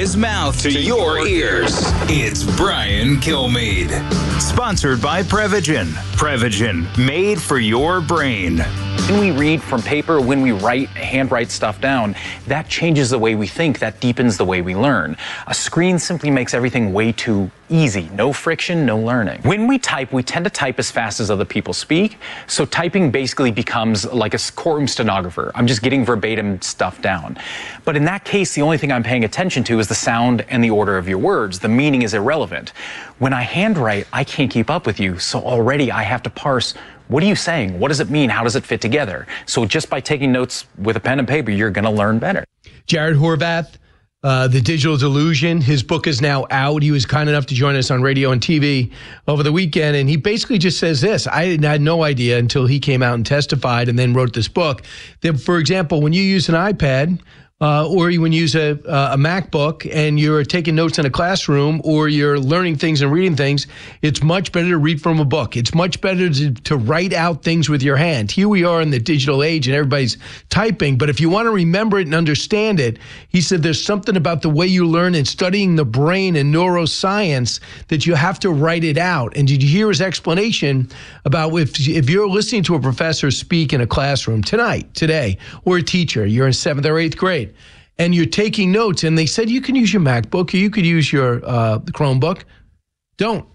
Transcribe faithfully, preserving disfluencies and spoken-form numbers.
his mouth to your ears. It's Brian Kilmeade. Sponsored by Prevagen. Prevagen, made for your brain. When we read from paper, when we write, handwrite stuff down, that changes the way we think, that deepens the way we learn. A screen simply makes everything way too easy. No friction, no learning. When we type, we tend to type as fast as other people speak, so typing basically becomes like a courtroom stenographer. I'm just getting verbatim stuff down. But in that case, the only thing I'm paying attention to is the sound and the order of your words. The meaning is irrelevant. When I handwrite, I can't keep up with you, so already I have to parse. What are you saying? What does it mean? How does it fit together? So just by taking notes with a pen and paper, you're going to learn better. Jared Horvath, uh, The Digital Delusion. His book is now out. He was kind enough to join us on radio and T V over the weekend, and he basically just says this. I had no idea until he came out and testified and then wrote this book. That, for example, when you use an iPad, Uh, or when you use a, a MacBook and you're taking notes in a classroom or you're learning things and reading things, it's much better to read from a book. It's much better to, to write out things with your hand. Here we are in the digital age and everybody's typing, but if you want to remember it and understand it, he said there's something about the way you learn and studying the brain and neuroscience that you have to write it out. And did you hear his explanation about if, if you're listening to a professor speak in a classroom tonight, today, or a teacher, you're in seventh or eighth grade, and you're taking notes, and they said you can use your MacBook or you could use your uh, Chromebook. Don't.